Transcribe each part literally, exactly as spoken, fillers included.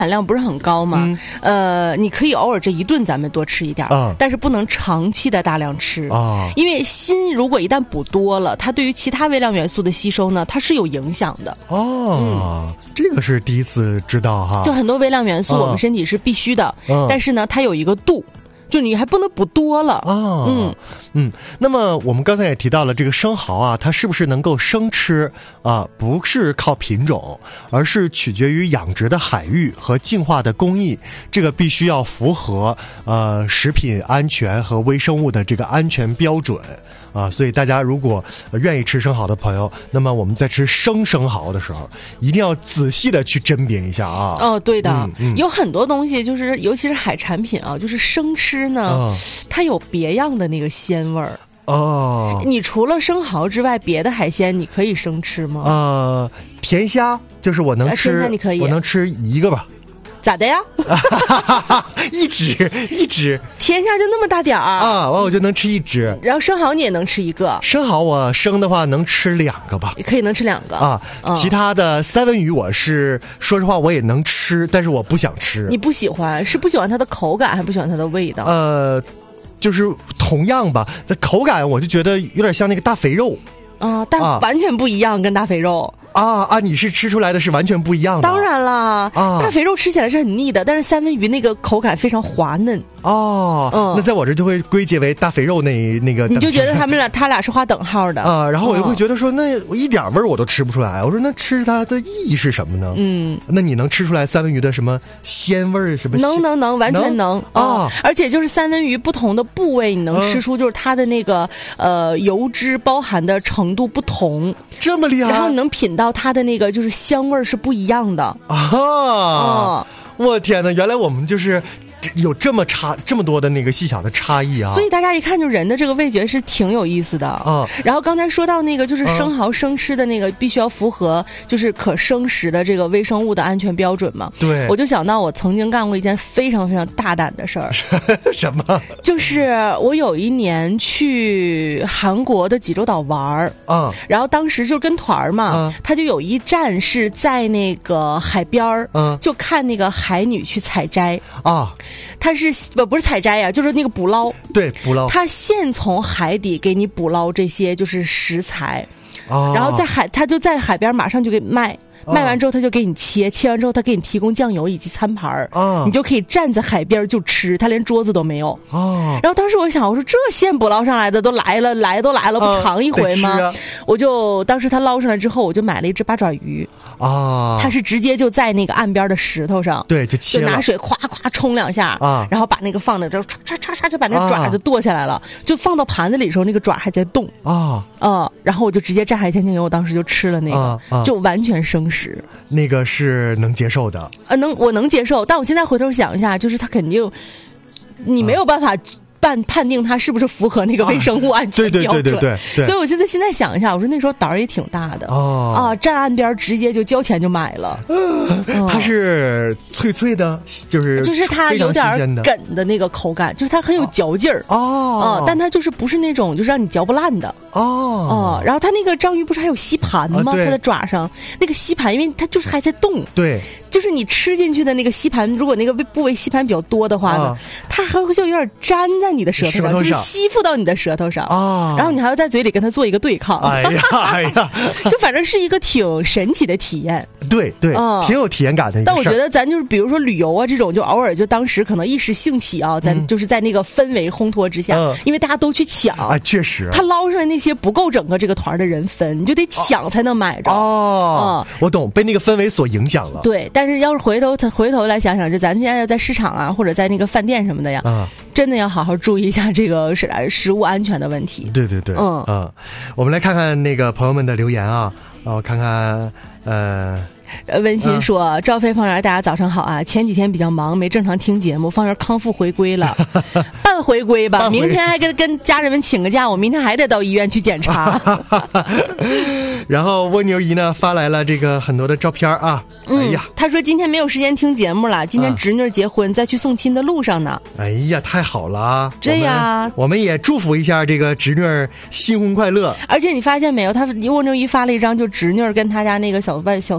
含量不是很高嘛，嗯、呃，你可以偶尔这一顿咱们多吃一点，啊、但是不能长期的大量吃啊，因为锌如果一旦补多了，它对于其他微量元素的吸收呢，它是有影响的。 哦，嗯、这个是第一次知道哈。 就很多微量元素我们身体是必须的，啊、但是呢，它有一个度。就你还不能补多了啊， 哦、嗯嗯。那么我们刚才也提到了这个生蚝啊，它是不是能够生吃啊？不是靠品种，而是取决于养殖的海域和净化的工艺，这个必须要符合呃食品安全和微生物的这个安全标准。啊，所以大家如果愿意吃生蚝的朋友，那么我们在吃生生蚝的时候，一定要仔细的去甄别一下啊。 哦，对的，嗯嗯、有很多东西，就是尤其是海产品啊，就是生吃呢，哦、它有别样的那个鲜味儿。哦，你除了生蚝之外，别的海鲜你可以生吃吗？ 呃，甜虾就是我能吃， 甜虾你可以， 我能吃一个吧。 咋的呀？ 一只一只甜虾就那么大点儿啊，完我就能吃一只。 然后生蚝你也能吃一个， 生蚝我生的话能吃两个吧？ 可以能吃两个啊。嗯、其他的三文鱼我是说实话我也能吃，但是我不想吃。 你不喜欢是不喜欢它的口感，还不喜欢它的味道？ 呃，就是同样吧，那口感我就觉得有点像那个大肥肉啊，但完全不一样，跟大肥肉。 啊啊！你是吃出来的是完全不一样的。 当然啦，啊、大肥肉吃起来是很腻的，但是三文鱼那个口感非常滑嫩。 哦，嗯、那在我这就会归结为大肥肉那那个。 你就觉得他们俩他俩是划等号的啊？然后我就会觉得说，那我一点味儿我都吃不出来。我说那吃它的意义是什么呢？嗯，那你能吃出来三文鱼的什么鲜味儿？什么？ 能能能，完全能啊！哦、而且就是三文鱼不同的部位，你能吃出就是它的那个、嗯、呃油脂包含的程度不同。 这么厉害！ 然后你能品到它的那个就是香味儿是不一样的啊！哦、我天哪，原来我们就是有这么差这么多的那个细小的差异啊！ 所以大家一看就人的这个味觉是挺有意思的啊。然后刚才说到那个就是生蚝生吃的那个，必须要符合就是可生食的这个微生物的安全标准嘛。 对， 我就想到我曾经干过一件非常非常大胆的事儿。 什么？ 就是我有一年去韩国的济州岛玩儿啊，然后当时就跟团儿嘛，啊、他就有一站是在那个海边儿，啊、就看那个海女去采摘啊。它是不不是采摘呀，就是那个捕捞， 对，捕捞。 它现从海底给你捕捞这些就是食材，哦、然后在海，它就在海边马上就给卖。卖完之后他就给你切，切完之后他给你提供酱油以及餐盘啊，你就可以站在海边就吃，他连桌子都没有啊。然后当时我想，我说这现捕捞上来的都来了，来都来了，不尝一回吗？ 啊啊、 我就当时他捞上来之后，我就买了一只八爪鱼啊，他是直接就在那个岸边的石头上， 对，就切了， 就拿水夸夸冲两下啊，然后把那个放在这，唰唰唰唰就把那个爪就剁下来了，啊、就放到盘子里的时候，那个爪还在动啊啊，然后我就直接蘸海鲜酱油，我当时就吃了那个，啊啊、就完全生食。 那个是能接受的， 呃，能我能接受，但我现在回头想一下，就是他肯定，你没有办法判判定它是不是符合那个微生物安全标准， 啊、对对对对 对, 对。 所以我现在现在想一下，我说那时候胆儿也挺大的哦啊，站岸边直接就交钱就买了。 嗯、它是脆脆的，就是就是它有点梗的那个口感，就是它很有嚼劲儿哦啊，但它就是不是那种就是让你嚼不烂的哦哦。然后它那个章鱼不是还有吸盘吗？啊、它的爪上那个吸盘，因为它就是还在动， 对。 就是你吃进去的那个吸盘，如果那个部位吸盘比较多的话呢，啊、它还会就有点粘在你的舌头上， 舌头上就是吸附到你的舌头上啊。然后你还要在嘴里跟它做一个对抗。 哎呀哎呀， 就反正是一个挺神奇的体验。 对对，嗯、挺有体验感的一个事。 但我觉得咱就是比如说旅游啊这种，就偶尔就当时可能一时兴起啊，咱就是在那个氛围烘托之下，嗯、因为大家都去抢啊，确实， 他捞上来那些不够整个这个团的人分，你就得抢才能买着。 哦，嗯、我懂，被那个氛围所影响了。 对，但是要是回头。回头来想想，就咱现在要在市场啊，或者在那个饭店什么的呀，啊、真的要好好注意一下这个食食物安全的问题。 对对对，嗯啊，我们来看看那个朋友们的留言啊，我、哦、看看呃。 温馨说、嗯、赵飞方圆大家早上好啊，前几天比较忙没正常听节目，方圆康复回归了半回归吧，明天还跟跟家人们请个假，我明天还得到医院去检查然后蜗牛姨呢发来了这个很多的照片啊、嗯、哎呀， 他说今天没有时间听节目了，今天侄女结婚、啊、在去送亲的路上呢。 哎呀，太好了， 这呀我, 我们也祝福一下这个侄女新婚快乐。 而且你发现没有，他蜗牛姨发了一张就侄女跟他家那个小外小孙女的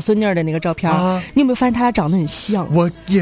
那个照片，你有没有发现他俩长得很像？ 我也